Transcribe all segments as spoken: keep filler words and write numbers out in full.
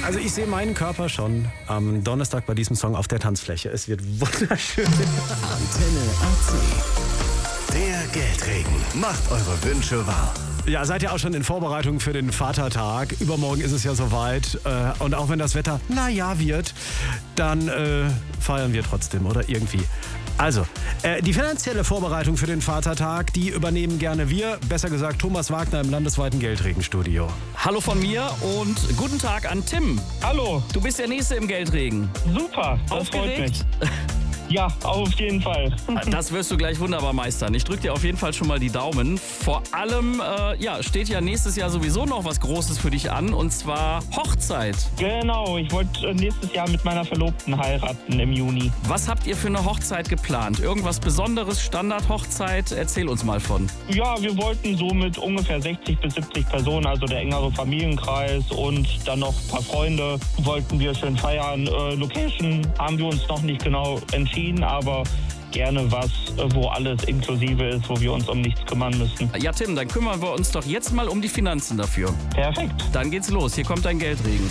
Also ich sehe meinen Körper schon am Donnerstag bei diesem Song auf der Tanzfläche. Es wird wunderschön. Antenne A C. Der Geldregen. Macht eure Wünsche wahr. Ja, seid ihr auch schon in Vorbereitung für den Vatertag? Übermorgen ist es ja soweit. Äh, und auch wenn das Wetter naja wird, dann äh, feiern wir trotzdem, oder irgendwie. Also, äh, die finanzielle Vorbereitung für den Vatertag, die übernehmen gerne wir, besser gesagt Thomas Wagner im landesweiten Geldregenstudio. Hallo von mir und guten Tag an Tim. Hallo, Du bist der Nächste im Geldregen. super, das freut mich. Aufgeregt? Ja, auf jeden Fall. Das wirst du gleich wunderbar meistern. Ich drücke dir auf jeden Fall schon mal die Daumen. Vor allem äh, ja, steht ja nächstes Jahr sowieso noch was Großes für dich an, und zwar Hochzeit. Genau, ich wollte äh, nächstes Jahr mit meiner Verlobten heiraten im Juni. Was habt ihr für eine Hochzeit geplant? Irgendwas Besonderes, Standardhochzeit? Erzähl uns mal von. Ja, wir wollten so mit ungefähr sechzig bis siebzig Personen, also der engere Familienkreis und dann noch ein paar Freunde, wollten wir schön feiern. Äh, Location haben wir uns noch nicht genau entschieden, aber gerne was, äh, wo alles inklusive ist, wo wir uns um nichts kümmern müssen. Ja, Tim, dann kümmern wir uns doch jetzt mal um die Finanzen dafür. Perfekt. Dann geht's los. Hier kommt dein Geldregen.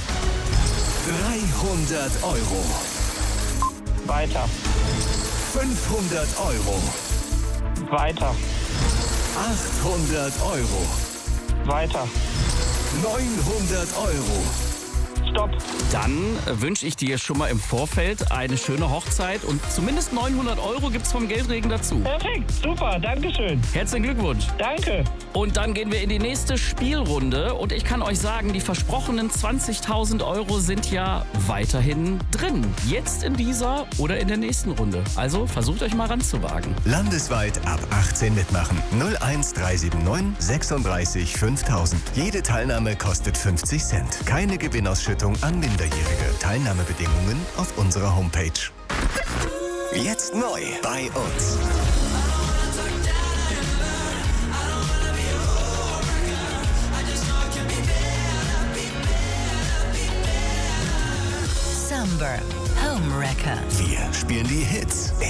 dreihundert Euro. Weiter, fünfhundert Euro. weiter, achthundert Euro. weiter. neunhundert Euro. Stopp. Dann wünsche ich dir schon mal im Vorfeld eine schöne Hochzeit, und zumindest neunhundert Euro gibt's vom Geldregen dazu. Perfekt, super, dankeschön. Herzlichen Glückwunsch. Danke. Und dann gehen wir in die nächste Spielrunde, und ich kann euch sagen, die versprochenen zwanzigtausend Euro sind ja weiterhin drin. Jetzt in dieser oder in der nächsten Runde. Also versucht euch mal ranzuwagen. Landesweit ab achtzehn mitmachen. null eins drei sieben neun sechsunddreißig fünftausend. Jede Teilnahme kostet fünfzig Cent. Keine Gewinnausschüttung an Minderjährige. Teilnahmebedingungen auf unserer Homepage. Jetzt neu bei uns. Summer Home Wrecker. Wir spielen die Hits